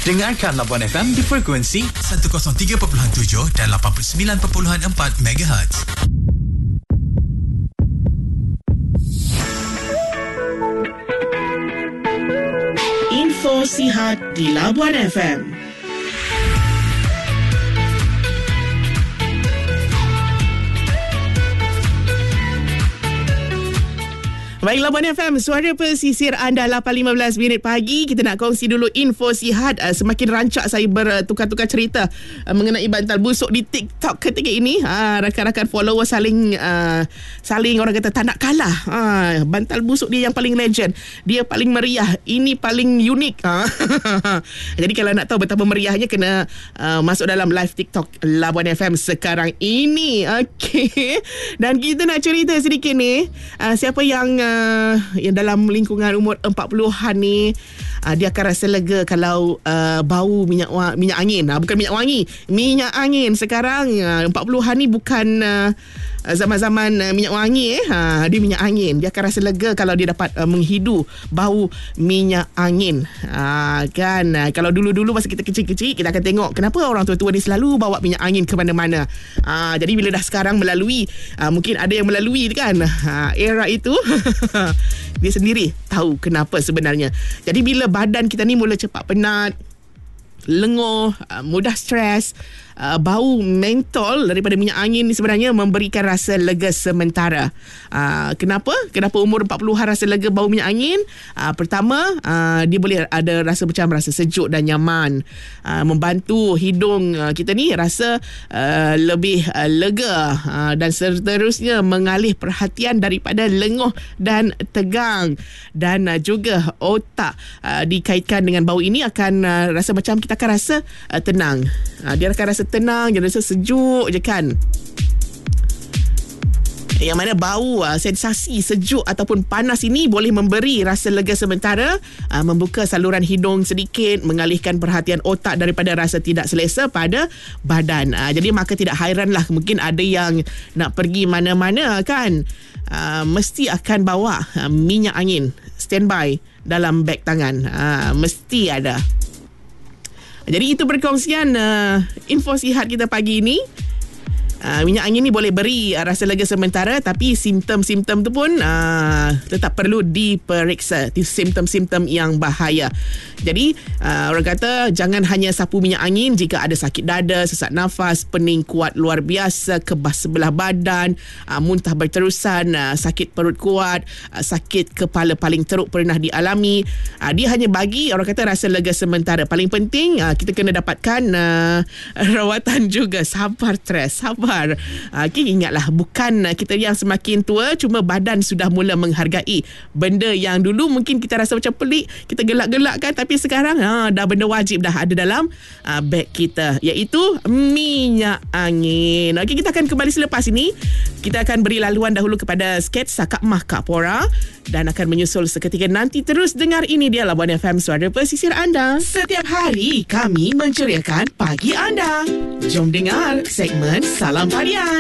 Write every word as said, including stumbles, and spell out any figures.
Dengarkan Labuan F M di frekuensi seratus tiga perpuluhan tujuh dan lapan puluh sembilan perpuluhan empat megahertz. Info Sihat di Labuan F M. Baik, Labuan F M, suara pesisir anda lapan lima belas minit pagi. Kita nak kongsi dulu info sihat. Uh, semakin rancak saya bertukar-tukar cerita uh, mengenai bantal busuk di TikTok ketika ini. Uh, rakan-rakan follower saling uh, saling orang kata tak nak kalah. Uh, bantal busuk dia yang paling legend. Dia paling meriah. Ini paling unik. Uh. Jadi kalau nak tahu betapa meriahnya, kena uh, masuk dalam live TikTok Labuan F M sekarang ini. Okey. Dan kita nak cerita sedikit ni. Uh, siapa yang uh, yang dalam lingkungan umur empat puluhan ni, uh, dia akan rasa lega kalau uh, bau minyak wa- minyak angin. Uh, bukan minyak wangi, minyak angin. Sekarang uh, empat puluhan ni bukan uh, zaman-zaman uh, minyak wangi eh. Uh, dia minyak angin. Dia akan rasa lega kalau dia dapat uh, menghidu bau minyak angin. Uh, kan uh, kalau dulu-dulu masa kita kecil-kecil, kita akan tengok kenapa orang tua-tua ni selalu bawa minyak angin ke mana-mana. Uh, jadi bila dah sekarang melalui, uh, mungkin ada yang melalui kan uh, era itu, dia sendiri tahu kenapa sebenarnya. Jadi bila badan kita ni mula cepat penat, lenguh, mudah stres, uh, bau mentol daripada minyak angin ni sebenarnya memberikan rasa lega sementara. Uh, kenapa? Kenapa umur empat puluhan rasa lega bau minyak angin? Uh, pertama, uh, dia boleh ada rasa macam rasa sejuk dan nyaman. Uh, membantu hidung uh, kita ni rasa uh, lebih uh, lega, uh, dan seterusnya mengalih perhatian daripada lenguh dan tegang. Dan uh, juga otak uh, dikaitkan dengan bau ini akan uh, rasa macam kita akan rasa uh, tenang. Uh, dia akan rasa tenang, dia rasa sejuk je kan. Yang mana bau, uh, sensasi sejuk ataupun panas ini boleh memberi rasa lega sementara, uh, membuka saluran hidung sedikit, mengalihkan perhatian otak daripada rasa tidak selesa pada badan. Uh, jadi maka tidak hairanlah mungkin ada yang nak pergi mana-mana kan, uh, mesti akan bawa uh, minyak angin standby dalam beg tangan. Uh, mesti ada. Jadi itu perkongsian uh, info sihat kita pagi ini. Uh, minyak angin ni boleh beri uh, rasa lega sementara, tapi simptom-simptom tu pun uh, tetap perlu diperiksa. Simptom-simptom yang bahaya. Jadi uh, orang kata jangan hanya sapu minyak angin jika ada sakit dada, sesak nafas, pening kuat luar biasa, kebas sebelah badan, uh, muntah berterusan, uh, sakit perut kuat, uh, sakit kepala paling teruk pernah dialami. Uh, dia hanya bagi orang kata rasa lega sementara. Paling penting uh, kita kena dapatkan uh, rawatan juga. Sabar stres, sabar. Okay, ingatlah, bukan kita yang semakin tua, cuma badan sudah mula menghargai benda yang dulu mungkin kita rasa macam pelik, kita gelak-gelakkan, tapi sekarang ha, dah benda wajib dah ada dalam uh, beg kita, iaitu minyak angin. Okay, kita akan kembali selepas ini. Kita akan beri laluan dahulu kepada sketsa Kak Mah Kak Pora dan akan menyusul seketika nanti. Terus dengar, ini dia Labuan F M, suara pesisir anda. Setiap hari kami menceriakan pagi anda. Jom dengar segmen Salam Tarian.